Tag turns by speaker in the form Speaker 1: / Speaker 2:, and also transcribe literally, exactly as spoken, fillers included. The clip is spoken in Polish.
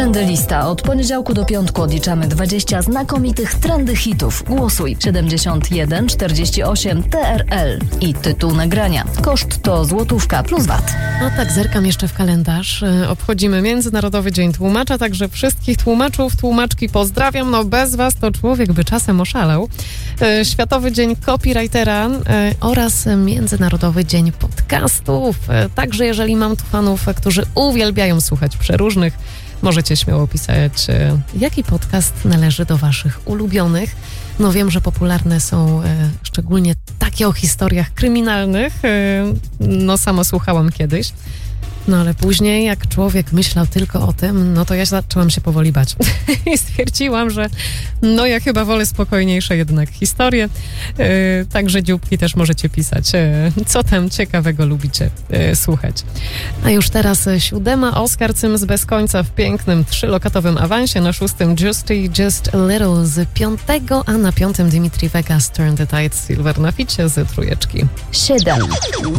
Speaker 1: Trendylista. Od poniedziałku do piątku odliczamy dwadzieścia znakomitych trendy hitów. Głosuj siedemdziesiąt jeden czterdzieści osiem T R L i tytuł nagrania. Koszt to złotówka plus V A T.
Speaker 2: No tak, zerkam jeszcze w kalendarz. Obchodzimy Międzynarodowy Dzień Tłumacza, także wszystkich tłumaczów, tłumaczki pozdrawiam. No bez was to człowiek by czasem oszalał. Światowy Dzień Copywritera oraz Międzynarodowy Dzień Podcastów. Także jeżeli mam tu fanów, którzy uwielbiają słuchać przeróżnych, możecie śmiało pisać, jaki podcast należy do waszych ulubionych. No wiem, że popularne są e, szczególnie takie o historiach kryminalnych. E, no sama słuchałam kiedyś. No ale później, jak człowiek myślał tylko o tym, no to ja zaczęłam się powoli bać. I stwierdziłam, że no ja chyba wolę spokojniejsze jednak historie. E, także dzióbki też możecie pisać, e, co tam ciekawego lubicie e, słuchać. A już teraz siódema, Oskar Cyms bez końca w pięknym trzylokatowym awansie. Na szóstym Justy Just a Little z piątego, a na piątym Dimitri Vegas Turn the Tide Silver na ficie z trójeczki.
Speaker 1: siedem.